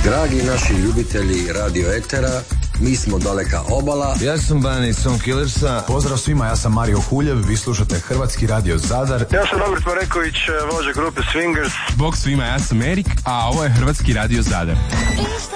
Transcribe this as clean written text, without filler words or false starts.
Dragi naši ljubitelji radio etera, mi smo Daleka obala. Ja sam Bani Son Killersa. Pozdrav svima, ja sam Mario Huljev, vi slušate Hrvatski radio Zadar. Ja sam Robert Mareković, vođa grupe Swingers. Bog svima, ja sam Erik, a ovo je Hrvatski radio Zadar.